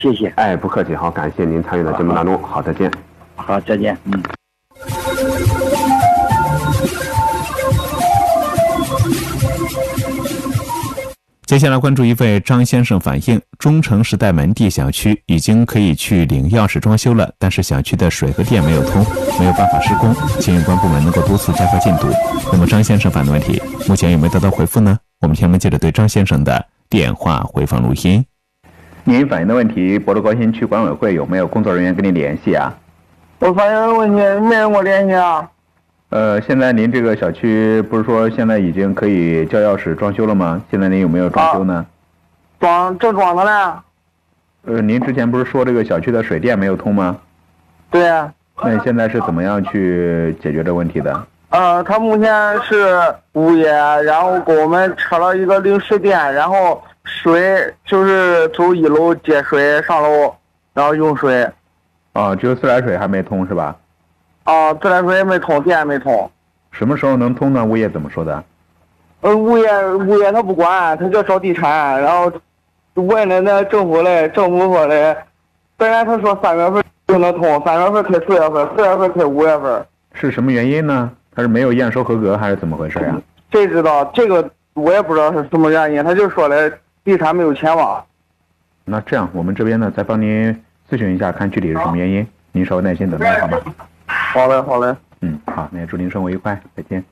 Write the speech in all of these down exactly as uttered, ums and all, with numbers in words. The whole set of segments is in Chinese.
谢谢。 哎，不客气，好，感谢您参与到节目当中，好，再见。 好，再见。嗯。 接下来关注一位张先生反映，中城时代门第小区已经可以去领钥匙装修了，但是小区的水和电没有通，没有办法施工，请有关部门能够多次加快进度。那么张先生反映的问题，目前有没有得到回复呢？我们天门记者对张先生的电话回放录音。 您反映的问题，博乐高新区管委会有没有工作人员跟您联系啊？ 我反映的问题没人跟我联系啊。 呃，现在您这个小区不是说现在已经可以交钥匙装修了吗？现在您有没有装修呢？ 啊、装正装的呢。 呃，您之前不是说这个小区的水电没有通吗？ 对啊。 那你现在是怎么样去解决这个问题的？ 呃，他目前是物业，然后给我们撤了一个临时电，然后水就是从一楼接水上楼，然后用水。 啊，只有自来水还没通是吧？ 啊，自来水没通，电没通。 什么时候能通呢？物业怎么说的？ 呃，物业物业他不管，他就找地产，然后问了那政府嘞，政府说嘞，本来他说三月份就能通，三月份推四月份，四月份推五月份。 是什么原因呢？他是没有验收合格还是怎么回事呀？ 谁知道？这个我也不知道是什么原因，他就说嘞，地产没有钱嘛。 那这样，我们这边呢再帮您咨询一下，看具体是什么原因，您稍微耐心等待好吗？ 好嘞，好嘞。 嗯，好，那也祝您生活愉快，再见。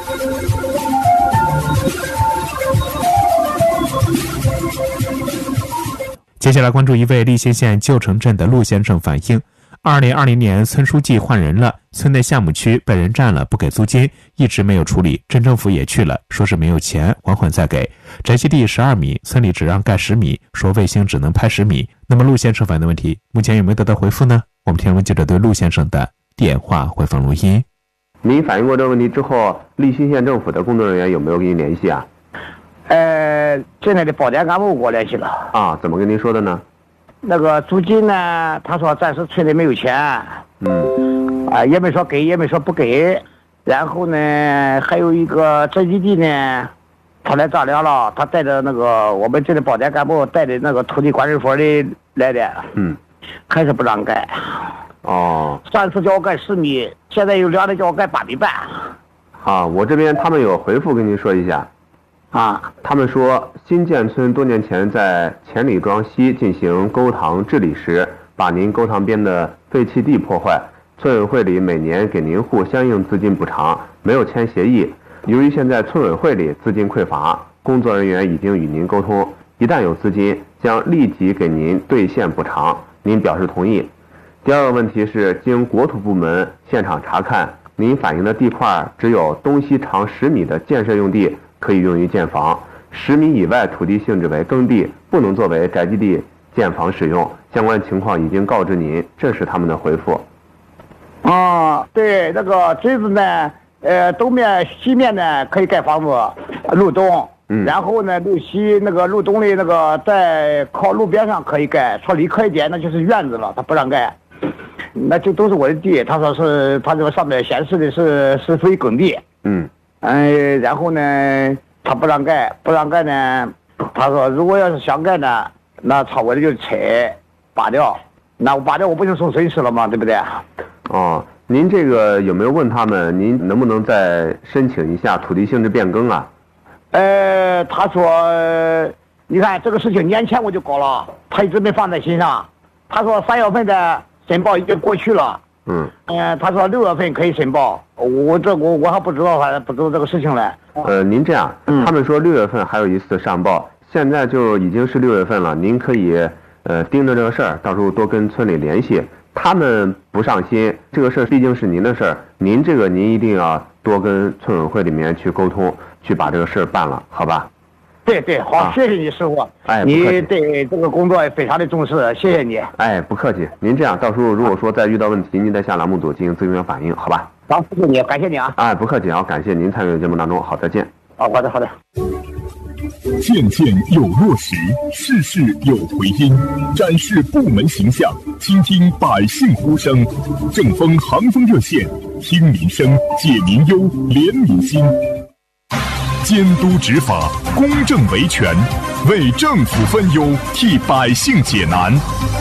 接下来关注一位立新县旧城镇的陆先生反映，二零二零年村书记换人了，村内项目区被人占了，不给租金，一直没有处理，镇政府也去了，说是没有钱，缓缓再给。宅基地十二米，村里只让盖十米，说卫星只能拍十米。那么陆先生反映的问题，目前有没有得到回复呢？我们天文记者对陆先生的电话回放录音。 您反映过这个问题之后，立新县政府的工作人员有没有跟您联系啊？ 呃，镇内的保洁干部给我联系了。 啊，怎么跟您说的呢？ 那个租金呢，他说暂时村里没有钱。 嗯。 啊，也没说给，也没说不给。然后呢，还有一个宅基地呢，他来丈量了，他带着那个我们这里保洁干部带着那个土地管制所的来的。 嗯。 还是不让盖。 哦。 上次叫我盖十米，现在又量的叫我盖八米半。 啊，我这边他们有回复跟您说一下。 啊， 他们说新建村多年前在钱里庄西进行沟塘治理时，把您沟塘边的废弃地破坏，村委会里每年给您户相应资金补偿，没有签协议。由于现在村委会里资金匮乏，工作人员已经与您沟通，一旦有资金，将立即给您兑现补偿。您表示同意。第二个问题是，经国土部门现场查看，您反映的地块只有东西长十米的建设用地可以用于建房，十米以外土地性质为耕地，不能作为宅基地建房使用。相关情况已经告知您，这是他们的回复。 啊，对，那个侄子呢，呃，东面、西面呢可以盖房子，路东。 嗯。 然后呢，路西那个路东的那个在靠路边上可以盖，说离可一点那就是院子了，他不让盖。那就都是我的地，他说是他这个上面显示的是是属于耕地。 嗯。 哎，然后呢，他不让盖，不让盖呢，他说如果要是想盖呢，那超过的就拆拔掉，那我拔掉我不就受损失了吗？对不对？ 哦，您这个有没有问他们，您能不能再申请一下土地性质变更啊？ 呃，他说，你看这个事情年前我就搞了，他一直没放在心上。他说三月份的申报已经过去了。 嗯。 呃，他说六月份可以申报，我这我我还不知道，反正不知道这个事情嘞。 呃，您这样， 嗯、 他们说六月份还有一次上报，现在就已经是六月份了，您可以呃盯着这个事儿，到时候多跟村里联系。他们不上心，这个事儿毕竟是您的事儿，您这个您一定要多跟村委会里面去沟通，去把这个事儿办了，好吧？ 对对，好，啊、谢谢你师傅。 哎， 你对这个工作非常的重视，谢谢你。 哎，不客气。您这样，到时候如果说再遇到问题，您再向栏目组进行咨询反映，好吧？ 好，谢谢你，感谢你啊。 哎，不客气啊，感谢您参与节目当中，好，再见。 好，好的，好的。 件件有落实，事事有回音，展示部门形象，倾听百姓呼声，正风航风热线，听民生，解民忧，怜民心。监督执法，公正维权，为政府分忧，替百姓解难。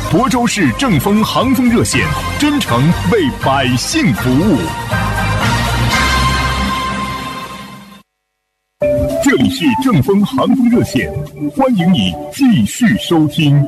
亳州市正风航风热线，真诚为百姓服务。这里是正风航风热线，欢迎你继续收听。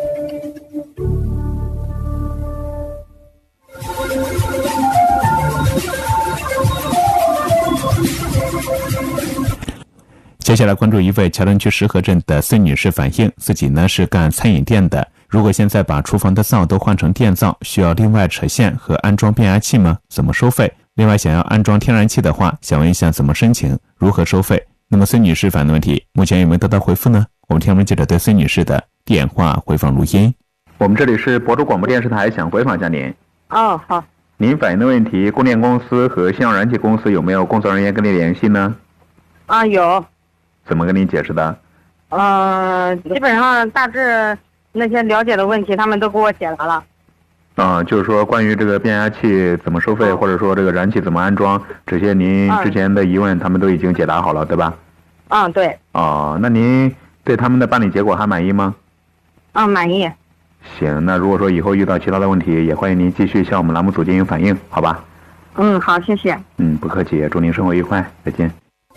接下来关注一位桥梁区石河镇的孙女士反映，自己呢是干餐饮店的，如果现在把厨房的灶都换成电灶，需要另外扯线和安装变压器吗？怎么收费？另外想要安装天然气的话，想问一下怎么申请，如何收费？那么孙女士反映的问题目前有没有得到回复呢？我们天文记者对孙女士的电话回放录音。 我们这里是亳州广播电视台，想回访一下您。 哦，好。 您反映的问题，供电公司和新阳燃气公司有没有工作人员跟您联系呢？ 啊，有。 怎么跟您解释的？ 呃，基本上大致那些了解的问题，他们都给我解答了。 啊，就是说关于这个变压器怎么收费，或者说这个燃气怎么安装，这些您之前的疑问，他们都已经解答好了，对吧？ 嗯，对。 哦，那您对他们的办理结果还满意吗？ 嗯，满意。 行，那如果说以后遇到其他的问题，也欢迎您继续向我们栏目组进行反映，好吧？ 嗯，好，谢谢。 嗯，不客气，祝您生活愉快，再见。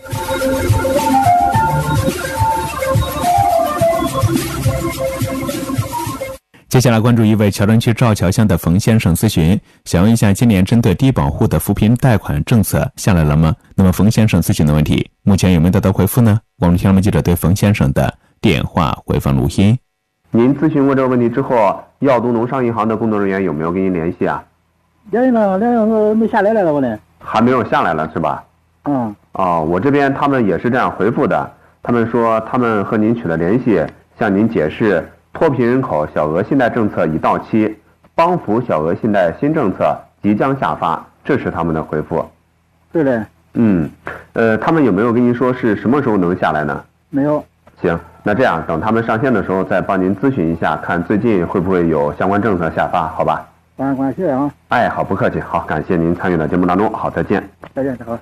接下来关注一位桥梁区赵桥乡的冯先生咨询，想问一下今年针对低保户的扶贫贷款政策下来了吗？那么冯先生咨询的问题目前有没有得到回复呢？我们天栏目记者对冯先生的电话回放录音。 您咨询过这个问题之后，耀东农商银行的工作人员有没有跟您联系啊？ 联系了，联系了，没下来了我呢。 还没有下来了是吧？ 嗯。 哦，我这边他们也是这样回复的，他们说他们和您取得联系，向您解释脱贫人口小额信贷政策已到期，帮扶小额信贷新政策即将下发，这是他们的回复。 对的。 嗯，呃，他们有没有跟您说是什么时候能下来呢？ 没有。 行，那这样等他们上线的时候再帮您咨询一下，看最近会不会有相关政策下发，好吧？ 感谢感谢啊！ 哎，好，不客气，好，感谢您参与到节目当中，好，再见。 再见，好。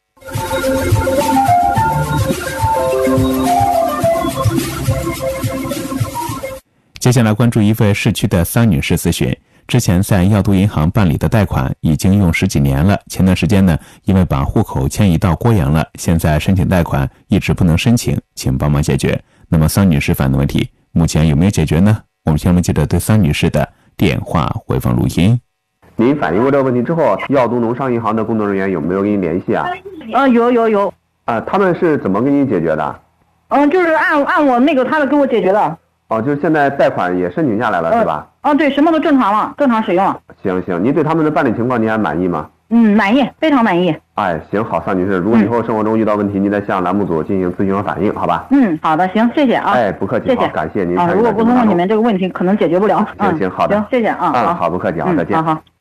接下来关注一位市区的桑女士咨询，之前在耀都银行办理的贷款已经用十几年了，前段时间呢，因为把户口迁移到郭阳了，现在申请贷款一直不能申请，请帮忙解决。那么桑女士反映的问题目前有没有解决呢？我们天文记者对桑女士的电话回放录音。 您反映过这个问题之后，耀东农商银行的工作人员有没有跟您联系啊？ 啊，有有有。 啊，他们是怎么给您解决的？ 嗯，就是按按我那个他的给我解决的。 哦，就是现在贷款也申请下来了，是吧？ 啊，对，什么都正常了，正常使用了。 行行，您对他们的办理情况您还满意吗？ 嗯，满意，非常满意。 哎，行，好，桑女士，如果以后生活中遇到问题，您再向栏目组进行咨询和反映，好吧？ 嗯，好的，行，谢谢啊。 哎，不客气， 谢谢， 好，感谢您啊。如果不通过你们这个问题，可能解决不了。 行行，好的， 行，谢谢啊。 嗯，好，不客气，好，再见。 好好。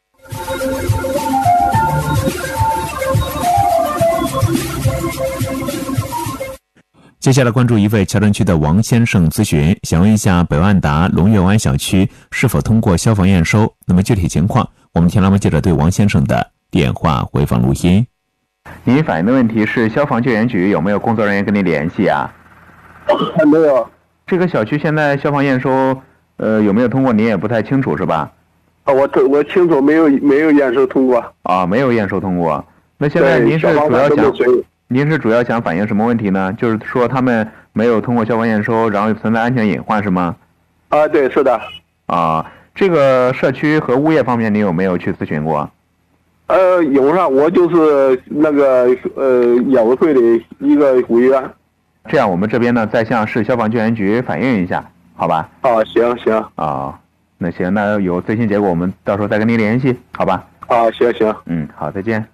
接下来关注一位桥梁区的王先生咨询，想问一下北万达龙悦湾小区是否通过消防验收？那么具体情况，我们天栏目记者对王先生的电话回放录音。 您反映的问题是消防救援局有没有工作人员跟您联系啊？ 还没有。 这个小区现在消防验收，呃，有没有通过？您也不太清楚是吧？ 啊，我我清楚，没有没有验收通过。 啊，没有验收通过。那现在您是主要想？您是主要想反映什么问题呢？就是说他们没有通过消防验收，然后存在安全隐患是吗？ 啊，对，是的。 啊，这个社区和物业方面，您有没有去咨询过？ 呃，有上，我就是那个呃业委会的一个委员。 这样，我们这边呢再向市消防救援局反映一下，好吧？ 啊，行行。 啊，那行，那有最新结果，我们到时候再跟您联系，好吧？ 啊，行行。 嗯，好，再见。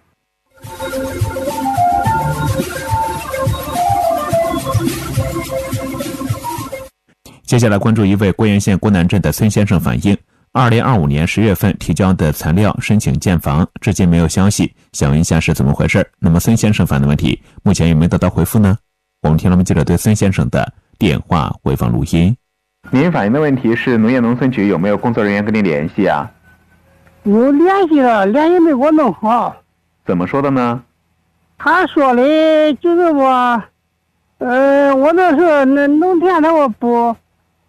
接下来关注一位郭源县郭南镇的孙先生反映，二零二五年十月份提交的材料申请建房，至今没有消息，想问一下是怎么回事？那么孙先生反映的问题，目前有没有得到回复呢？我们天栏目记者对孙先生的电话回放录音。 您反映的问题是农业农村局有没有工作人员跟您联系啊？ 有联系了，联系没给我弄好。 怎么说的呢？ 他说的就是我，呃，我那时候那农田他我不。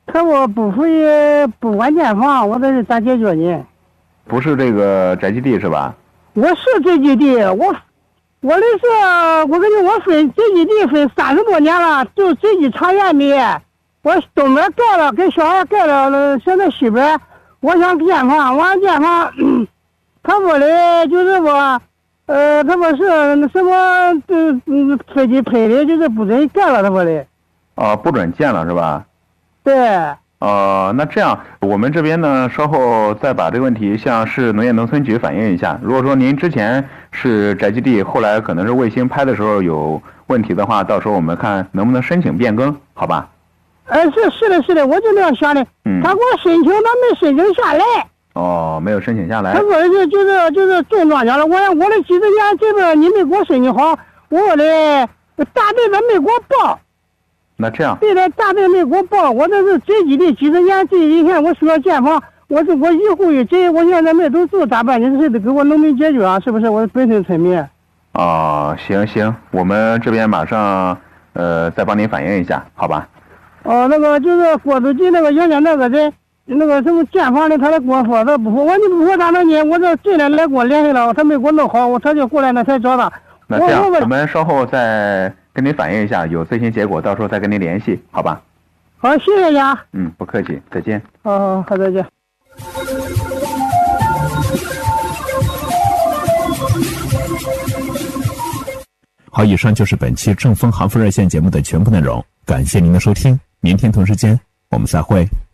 可我不会不管建房，我这是咋解决呢？ 不是这个宅基地是吧？ 我是宅基地，我我的是我跟你我分宅基地分三十多年了，就宅基长远没。我东边盖了，给小孩盖了，现在西边我想建房，我想建房，他说的就是我，呃，他说是什么，嗯嗯，飞机配的，就是不准盖了，他说的。 哦，不准建了是吧？ 对。 呃，那这样，我们这边呢，稍后再把这个问题向市农业农村局反映一下。如果说您之前是宅基地，后来可能是卫星拍的时候有问题的话，到时候我们看能不能申请变更，好吧？ 呃，是是的，是的，我就那样想的。 嗯。 他给我申请，他没申请下来。 哦，没有申请下来。 他说的是就是就是种庄稼了，我我的几十年这边你没给我申请好，我的大队长没给我报。 那这样。 对的，大队没给我报，我这是宅基地几十年，这一天我需要建房，我是我一户一宅，我现在没都住，咋办？你这得给我农民解决啊，是不是？我本身村民。 哦，行行，我们这边马上呃再帮您反映一下，好吧？ 哦，那个就是郭书记那个原先那个人，那个什么建房的，他来跟我说，他不说，我你不说咋能呢？我这进来来跟我联系了，他没给我弄好，我他就过来那才找他。 那这样，我, 我们稍后再跟您反映一下，有最新结果，到时候再跟您联系，好吧？ 好，谢谢你啊。 嗯，不客气，再见。 好好好，再见。 好，以上就是本期正风航风热线节目的全部内容，感谢您的收听，明天同时间我们再会。